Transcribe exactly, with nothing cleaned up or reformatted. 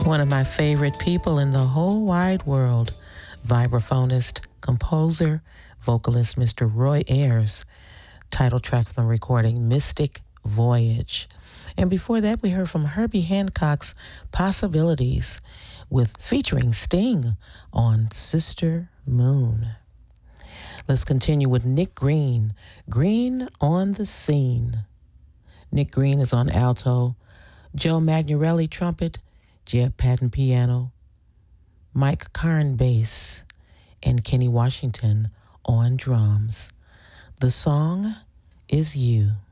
One of my favorite people in the whole wide world, vibraphonist, composer, vocalist Mister Roy Ayers. Title track from the recording, Mystic Voyage. And before that, we heard from Herbie Hancock's Possibilities, with featuring Sting on Sister Moon. Let's continue with Nick Green, Green on the Scene. Nick Green is on alto, Joe Magnarelli trumpet, Jeb Patton piano, Mike Karn bass, and Kenny Washington on drums. The song is You.